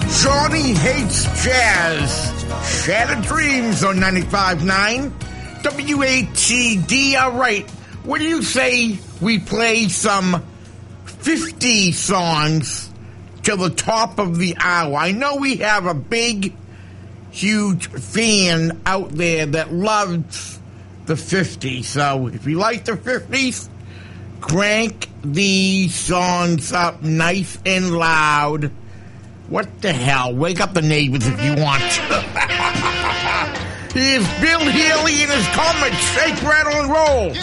Johnny Hates Jazz. Shattered Dreams on 95.9 WATD. All right, what do you say we play some 50 songs to the top of the hour? I know we have a big, huge fan out there that loves the 50s. So if you like the 50s, crank these songs up nice and loud. What the hell? Wake up the neighbors if you want to. Here's Bill Haley and his Comets. Shake, rattle, and roll.